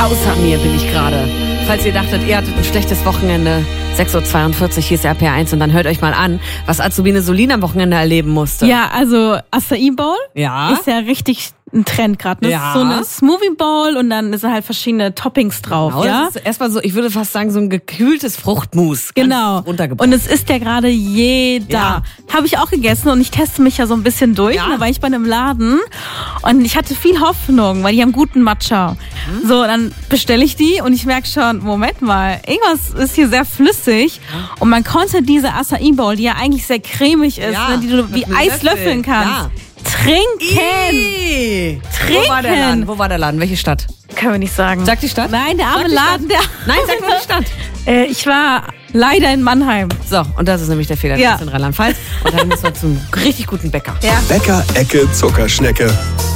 Außer mir bin ich gerade. Falls ihr dachtet, ihr hattet ein schlechtes Wochenende, 6.42 Uhr, hier ist RPR1 und dann hört euch mal an, was Azubine Solin am Wochenende erleben musste. Ja, also Acai Bowl Ja. ist ja richtig ein Trend gerade. Ja. Das ist so eine Smoothie Bowl und dann sind halt verschiedene Toppings drauf. Genau, Ja, das ist erstmal so, ich würde fast sagen, so ein gekühltes Fruchtmus. Ganz genau. runtergebrochen. Und es isst ja gerade jeder. Ja. Habe ich auch gegessen und ich teste mich ja so ein bisschen durch. Ja. Da war ich bei einem Laden und ich hatte viel Hoffnung, weil die haben guten Matcha. So, dann bestelle ich die und ich merke schon, Moment mal, irgendwas ist hier sehr flüssig. Und man konnte diese Acai Bowl, die ja eigentlich sehr cremig ist, Ja, ne, die du mit wie einem Eis Löffel. löffeln kannst. Ja. Trinken! Ih. Trinken! Wo war der Laden? Wo war der Laden? Welche Stadt? Können wir nicht sagen. Sag die Stadt? Nein, der arme Sag die Laden, der. Nein, sag mal die Stadt. Ich war leider in Mannheim. So, und das ist nämlich der Fehler, Ja. das ist in Rheinland-Pfalz. Und dann müssen wir zum richtig guten Bäcker. Ja. Bäcker-Ecke Zuckerschnecke.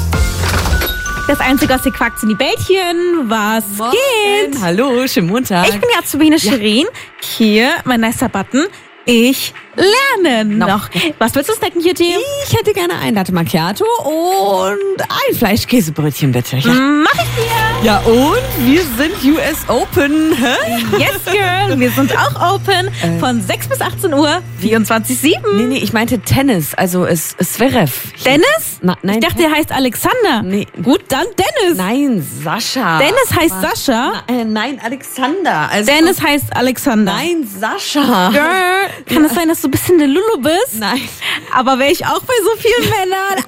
Das Einzige, was hier quackt, sind die Bällchen. Was geht? Hallo, schönen Montag. Ich bin die Azubine Shirin. Hier, mein nicer Button. Ich lerne noch. Was willst du snacken, Cutie? Ich hätte gerne ein Latte Macchiato und ein Fleischkäsebrötchen, bitte. Ja. Mach ich dir. Ja, und wir sind US Open. Hä? Yes, girl. Wir sind auch open von 6 bis 18 Uhr, 24/7. Nee, ich meinte Tennis, also Zverev. Dennis? Nein. Ich dachte, der heißt Alexander. Nee. Gut, dann Dennis. Nein, Sascha. Dennis heißt Sascha. Nein, Alexander. Also, Dennis heißt Alexander. Nein, Sascha. Girl, kann es sein, dass du ein bisschen eine Lulu bist? Nein. Aber wäre ich auch bei so vielen Männern?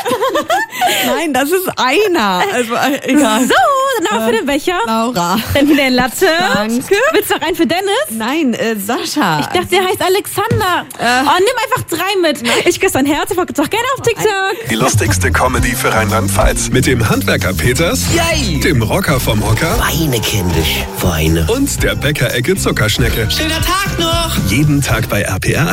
Nein, das ist einer. Also, egal. So, dann auch für den Becher. Laura. Dann wieder ein Latte. Danke. Willst du noch einen für Dennis? Nein, Sascha. Ich dachte, der heißt Alexander. Nimm einfach 3 mit. Ich küsse dein Herz, ich folge jetzt auch gerne auf TikTok. Die lustigste Comedy für Rheinland-Pfalz. Mit dem Handwerker Peters, Yay! dem Rocker vom Hocker Weine, kindisch, Weine. und der Bäcker-Ecke Zuckerschnecke. Schöner Tag noch! Jeden Tag bei RPR